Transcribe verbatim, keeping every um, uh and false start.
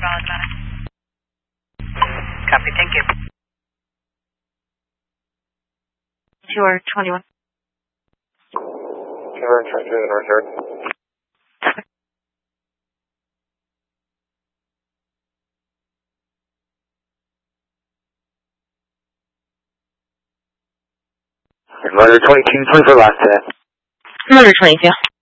Valley Medic. Copy, thank you. two R twenty-one. two R twenty-two, the north yard. Mother twenty-two, twenty-four last today. Mother twenty-two.